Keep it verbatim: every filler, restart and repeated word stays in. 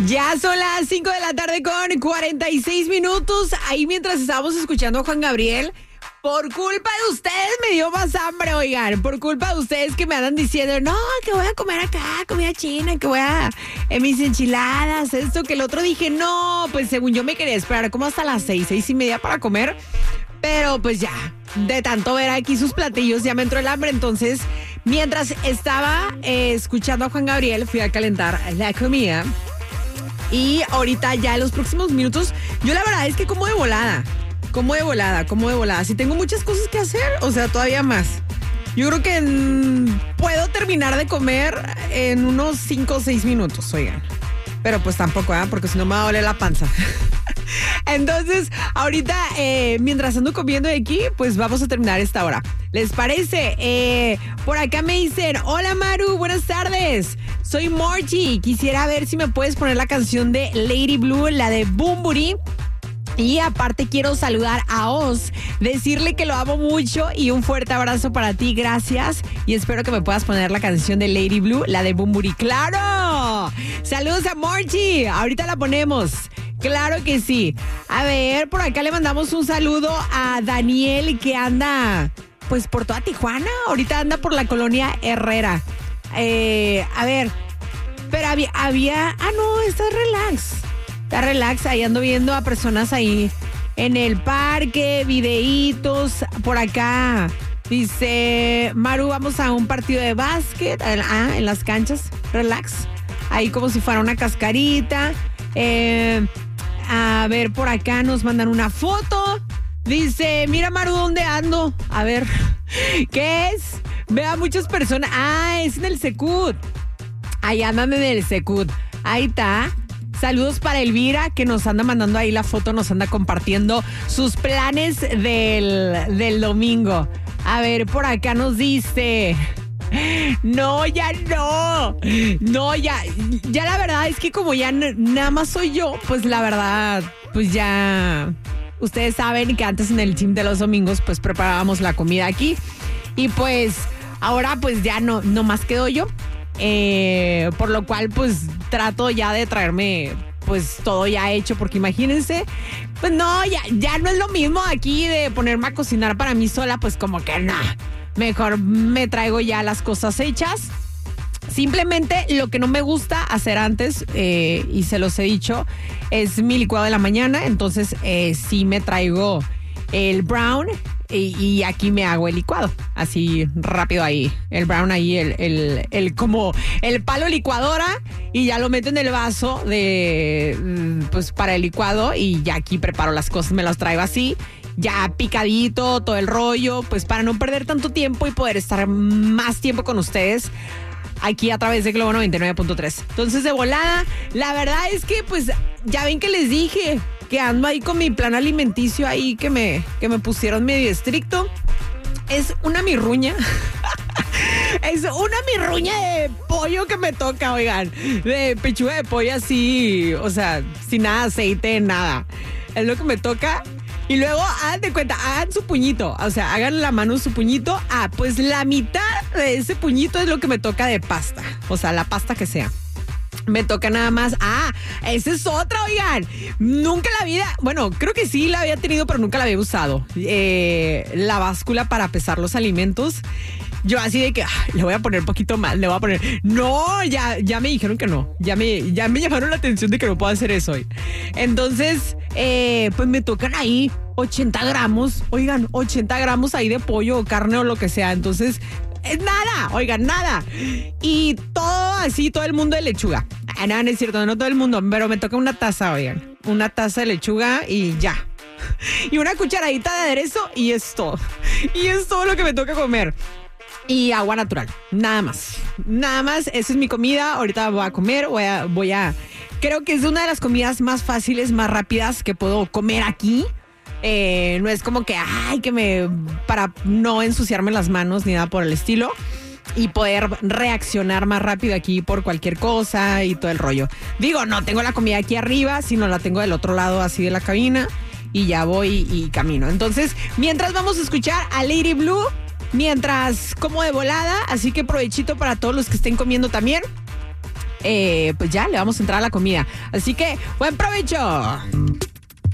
Ya son las cinco de la tarde con cuarenta y seis minutos. Ahí mientras estábamos escuchando a Juan Gabriel, por culpa de ustedes me dio más hambre, oigan. Por culpa de ustedes que me andan diciendo, no, que voy a comer acá, comida china, que voy a en mis enchiladas, esto, que el otro. Dije, no, pues según yo me quería esperar como hasta las seis, seis y media para comer. Pero pues ya, de tanto ver aquí sus platillos, ya me entró el hambre. Entonces, mientras estaba eh, escuchando a Juan Gabriel, fui a calentar la comida. Y ahorita ya en los próximos minutos, yo la verdad es que como de volada, como de volada, como de volada. Si tengo muchas cosas que hacer, o sea, todavía más. Yo creo que en, puedo terminar de comer en unos cinco o seis minutos, oigan. Pero pues tampoco, ¿eh? Porque si no me va a doler la panza. Entonces, ahorita, eh, mientras ando comiendo de aquí, pues vamos a terminar esta hora. ¿Les parece? Eh, por acá me dicen, hola Maru, buenas tardes. Soy Morty. Quisiera ver si me puedes poner la canción de Lady Blue, la de Bunbury. Y aparte quiero saludar a Oz, decirle que lo amo mucho y un fuerte abrazo para ti, gracias. Y espero que me puedas poner la canción de Lady Blue, la de Bunbury. ¡Claro! Saludos a Morty, ahorita la ponemos. Claro que sí. A ver, por acá le mandamos un saludo a Daniel que anda pues por toda Tijuana. Ahorita anda por la colonia Herrera. Eh, a ver, pero había, había... Ah, no, está relax. Está relax, ahí ando viendo a personas ahí en el parque, videitos, por acá. Dice, Maru, vamos a un partido de básquet, ah, en las canchas, relax. Ahí como si fuera una cascarita. Eh, a ver, por acá nos mandan una foto. Dice, mira Maru, ¿dónde ando? A ver, ¿qué es? Ve a muchas personas. Ah, es en el Secut. Ahí andan en el Secut. Ahí está. Saludos para Elvira, que nos anda mandando ahí la foto, nos anda compartiendo sus planes del, del domingo. A ver, por acá nos dice... No, ya no. No, ya, ya la verdad es que como ya n- nada más soy yo, pues la verdad, pues ya... Ustedes saben que antes en el gym de los domingos, pues preparábamos la comida aquí. Y pues ahora pues ya no, no más quedo yo. Eh, por lo cual pues trato ya de traerme pues todo ya hecho, porque imagínense, pues no, ya, ya no es lo mismo aquí de ponerme a cocinar para mí sola, pues como que no, mejor me traigo ya las cosas hechas. Simplemente lo que no me gusta hacer antes, eh, y se los he dicho, es mi licuado de la mañana. Entonces eh, sí me traigo el brown y, y aquí me hago el licuado, así rápido ahí, el brown ahí, el, el, el como el palo licuadora, y ya lo meto en el vaso de, pues para el licuado, y ya aquí preparo las cosas, me las traigo así, ya picadito, todo el rollo, pues para no perder tanto tiempo y poder estar más tiempo con ustedes aquí a través de Globo noventa y nueve punto tres. Entonces, de volada, la verdad es que, pues, ya ven que les dije que ando ahí con mi plan alimenticio ahí que me, que me pusieron medio estricto. Es una mirruña. Es una mirruña de pollo que me toca, oigan. De pechuga de pollo así, o sea, sin nada de aceite, nada. Es lo que me toca. Y luego, hagan de cuenta, hagan su puñito. O sea, hagan la mano su puñito. Ah, pues la mitad de ese puñito es lo que me toca de pasta. O sea, la pasta que sea. Me toca nada más. Ah, esa es otra, oigan. Nunca en la vida, bueno, creo que sí la había tenido, pero nunca la había usado. Eh, la báscula para pesar los alimentos. Yo así de que, ah, le voy a poner un poquito más, le voy a poner... No, ya, ya me dijeron que no. Ya me, ya me llamaron la atención de que no puedo hacer eso hoy. Entonces, eh, pues me tocan ahí ochenta gramos. Oigan, ochenta gramos ahí de pollo o carne o lo que sea. Entonces, es nada, oigan, nada. Y todo así, todo el mundo de lechuga. Ah, no, no es cierto, no todo el mundo, pero me toca una taza, oigan. Una taza de lechuga y ya. Y una cucharadita de aderezo y es todo. Y es todo lo que me toca comer. Y agua natural, nada más. Nada más, esa es mi comida. Ahorita voy a comer, voy a, voy a... Creo que es una de las comidas más fáciles, más rápidas que puedo comer aquí. Eh, no es como que, ay, que me... Para no ensuciarme las manos ni nada por el estilo. Y poder reaccionar más rápido aquí por cualquier cosa y todo el rollo. Digo, no tengo la comida aquí arriba, sino la tengo del otro lado así de la cabina. Y ya voy y camino. Entonces, mientras vamos a escuchar a Lady Blue... Mientras como de volada, así que provechito para todos los que estén comiendo también. eh, pues ya le vamos a entrar a la comida. Así que, buen provecho.